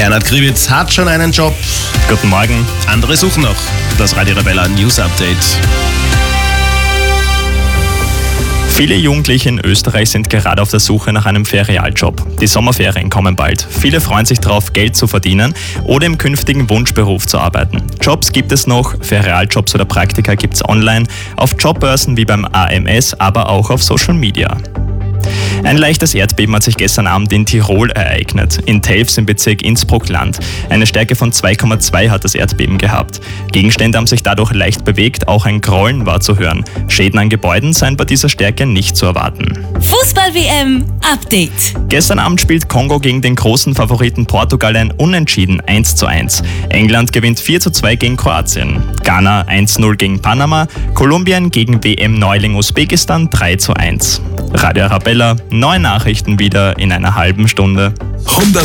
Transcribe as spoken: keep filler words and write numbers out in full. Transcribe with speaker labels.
Speaker 1: Bernhard Kriwitz hat schon einen Job.
Speaker 2: Guten Morgen.
Speaker 1: Andere suchen noch. Das Radio Arabella News Update.
Speaker 2: Viele Jugendliche in Österreich sind gerade auf der Suche nach einem Ferialjob. Die Sommerferien kommen bald. Viele freuen sich darauf, Geld zu verdienen oder im künftigen Wunschberuf zu arbeiten. Jobs gibt es noch, Ferialjobs oder Praktika gibt es online, auf Jobbörsen wie beim A M S, aber auch auf Social Media. Ein leichtes Erdbeben hat sich gestern Abend in Tirol ereignet, in Telfs im Bezirk Innsbruck-Land. Eine Stärke von zwei Komma zwei hat das Erdbeben gehabt. Gegenstände haben sich dadurch leicht bewegt, auch ein Grollen war zu hören. Schäden an Gebäuden seien bei dieser Stärke nicht zu erwarten.
Speaker 3: Fußball-W M Update.
Speaker 2: Gestern Abend spielt Kongo gegen den großen Favoriten Portugal ein Unentschieden eins zu eins. England gewinnt vier zu zwei gegen Kroatien. Ghana eins zu null gegen Panama. Kolumbien gegen W M-Neuling Usbekistan drei zu eins. Radio Arabella, neue Nachrichten wieder in einer halben Stunde.
Speaker 4: hundert